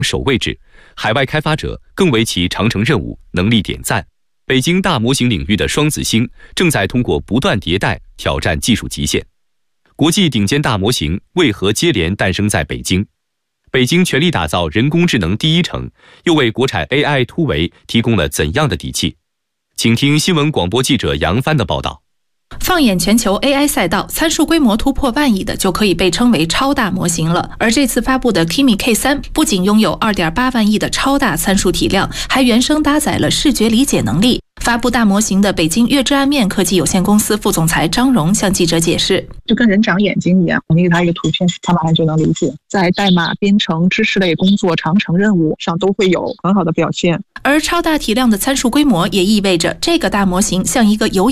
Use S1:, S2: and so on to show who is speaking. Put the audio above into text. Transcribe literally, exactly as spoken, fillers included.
S1: 首位置，海外开发者更为其长程任务能力点赞。北京大模型领域的双子星正在通过不断迭代挑战技术极限。国际顶尖大模型为何接连诞生在北京？北京全力打造人工智能第一城，又为国产 A I 突围提供了怎样的底气？请听新闻广播记者杨帆的报道。
S2: 放眼全球 A I 赛道，参数规模突破万亿的就可以被称为超大模型了。而这次发布的 Kimi K 三 不仅拥有 二点八万亿的超大参数体量，还原生搭载了视觉理解能力。发布大模型的北京悦之安面科技有限公司副总裁张荣向记者解释，
S3: 就跟人长眼睛一样，你给他一个图片，他马上就能理解，在代码编程、知识类工作、长程任务上都会有很好的表现。
S2: 而超大体量的参数规模也意味着这个大模型像一个有